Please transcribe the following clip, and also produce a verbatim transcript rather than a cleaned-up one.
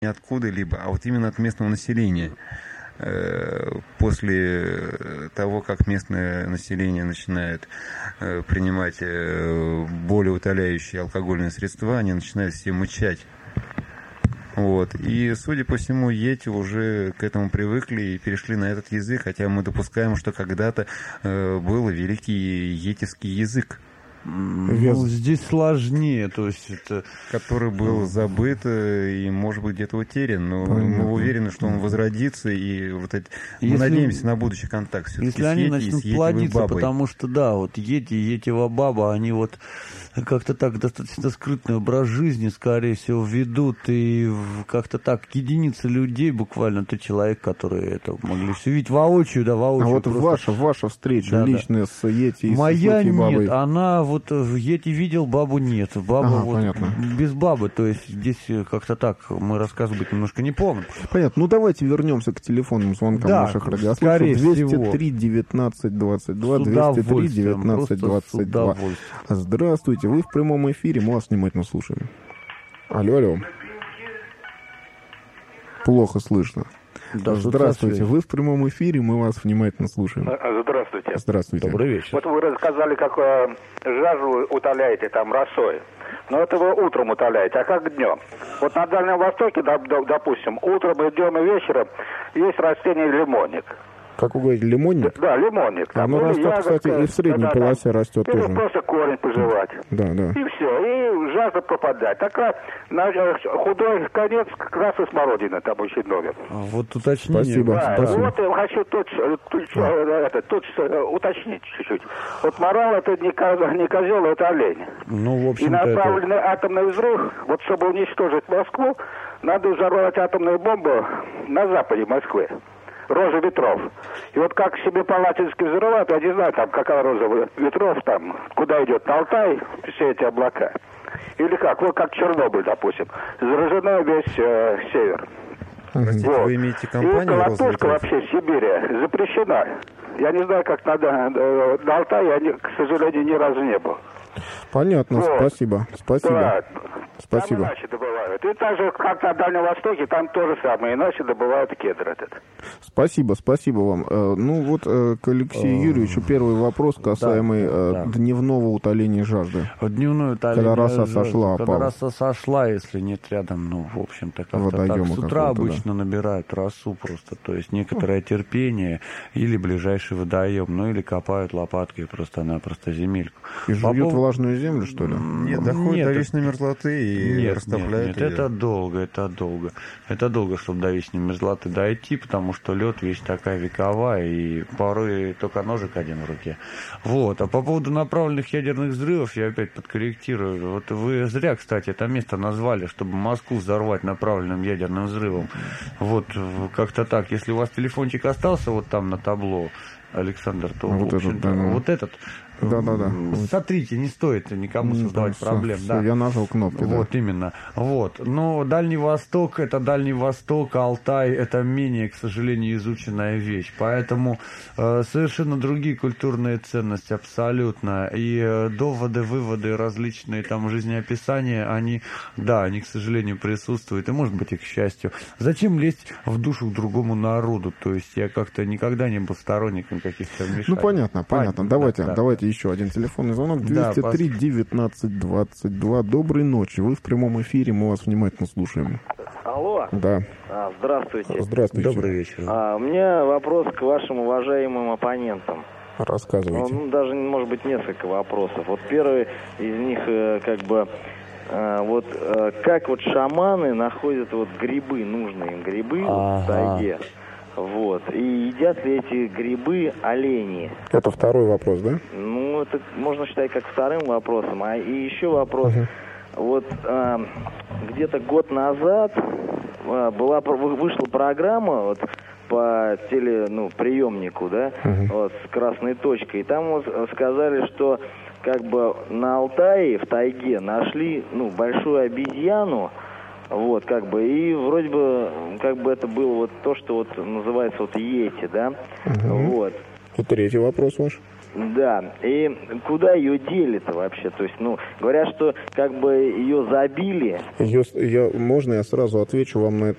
не откуда-либо, а вот именно от местного населения. После того, как местное население начинает принимать более утоляющие алкогольные средства, они начинают все мычать. Вот. И, судя по всему, йети уже к этому привыкли и перешли на этот язык, хотя мы допускаем, что когда-то был великий йетиский язык. Ну, здесь сложнее, то есть это... Который был забыт и, может быть, где-то утерян, но Понятно. Мы уверены, что он возродится, и вот это... мы надеемся на будущий контакт все-таки если с они йети начнут и с плодиться, бабой. Потому что, да, вот йети, йетива баба, они вот как-то так достаточно скрытный образ жизни, скорее всего, ведут, и как-то так единицы людей, буквально три человека, которые это могли все видеть воочию, да, воочию. А вот просто... ваша, ваша встреча да, личная да. с йети и Моя с бабой? Нет, она вот йети видел, бабу нет. Баба ага, вот понятно. без бабы, то есть здесь как-то так мы рассказывать немножко не помним. Понятно. Ну давайте вернемся к телефонным звонкам да, наших радиослушателей. двести три девятнадцать двадцать два, двести три девятнадцать двадцать два. Здравствуйте, вы в прямом эфире, мы вас внимательно слушаем. Алло, алло. Плохо слышно. Да, здравствуйте, вы в прямом эфире, мы вас внимательно слушаем. Здравствуйте. Здравствуйте. Добрый вечер. Вот вы рассказали, как э, жажу утоляете там росой. Но это вы утром утоляете, а как днем? Вот на Дальнем Востоке, допустим, утром и днем и вечером есть растение лимонник. Как вы говорите, лимонник? Да, лимонник. Оно растет, ягодка, кстати, и в средней да, полосе да, растет или тоже. просто корень пожевать. Да, да. И все, и жажда пропадает. Такая на худой конец как раз и смородина там очень много. А вот уточнение. Спасибо. Да, Спасибо. Вот я хочу тут, тут, а. это, тут уточнить чуть-чуть. Вот морал это не, не козел, это олень. Ну, в общем-то, и направленный это... атомный взрыв, вот чтобы уничтожить Москву, надо взорвать атомную бомбу на западе Москвы. Роза ветров. И вот как Семипалатинский взрывает, я не знаю, там какая роза ветров, там, куда идет на Алтай, все эти облака. Или как, вот как Чернобыль, допустим. Заражена весь э, север. Простите, вот. Вы имеете компанию и колотушка вообще Сибири запрещена. Я не знаю, как надо, э, на Алтае я, к сожалению, ни разу не был. Понятно, вот. Спасибо. Спасибо. Да. Спасибо. Там иначе добывают. И так же, как на Дальнем Востоке, там то же самое. Иначе добывают кедр этот. Спасибо, спасибо вам. Ну вот к Алексею Юрьевичу первый вопрос, касаемый да, да. дневного утоления жажды. Дневное утоление Когда роса сошла, Когда опала. роса сошла, если нет рядом, ну, в общем-то, как-то так. С утра обычно да. набирают росу просто. То есть некоторое терпение или ближайший водоем, ну или копают лопаткой просто-напросто земельку. И жуют влажную землю, что ли? Нет, доходит нет, до вечной мерзлоты и нет, расставляют нет, нет, это долго, это долго. Это долго, чтобы до вечной мерзлоты дойти, потому что лед вещь такая вековая, и порой только ножик один в руке. Вот. А по поводу направленных ядерных взрывов, я опять подкорректирую. Вот вы зря, кстати, это место назвали, чтобы Москву взорвать направленным ядерным взрывом. Вот, как-то так. Если у вас телефончик остался вот там на табло, Александр, то, вот в общем-то, этот, да, вот этот... Да, да, да. Сотрите, не стоит никому создавать да, проблем. Все, да. все, я нажал кнопки. Вот да. именно. Вот. Но Дальний Восток, это Дальний Восток, Алтай, это менее, к сожалению, изученная вещь. Поэтому э, совершенно другие культурные ценности, абсолютно. И э, доводы, выводы, различные там жизнеописания, они, да, они, к сожалению, присутствуют. И, может быть, и к счастью. Зачем лезть в душу к другому народу? То есть я как-то никогда не был сторонником каких-то вмешательств. Ну, понятно, понятно. Да, давайте, да, давайте. Еще один телефонный звонок. двести три девятнадцать двадцать два. Доброй ночи. Вы в прямом эфире, мы вас внимательно слушаем. Алло. Да. А, здравствуйте. Здравствуйте. Добрый вечер. А, у меня вопрос к вашим уважаемым оппонентам. Рассказывайте. Ну, даже, может быть, несколько вопросов. Вот первый из них, как бы, вот как вот шаманы находят вот грибы, нужные им грибы ага. в тайге. Вот. И едят ли эти грибы олени? Это второй вопрос, да? Ну, это можно считать как вторым вопросом. А и еще вопрос. Uh-huh. Вот а, где-то год назад а, была, вышла программа вот, по теле, ну, приемнику, да, uh-huh. вот, с красной точкой. И там вот сказали, что как бы на Алтае, в тайге, нашли, ну, большую обезьяну. Вот, как бы, и вроде бы, как бы это было вот то, что вот называется вот йети, да, угу. вот. И третий вопрос ваш. Да, и куда ее дели-то вообще? То есть, ну, говорят, что как бы ее забили. Ее, я, можно я сразу отвечу вам на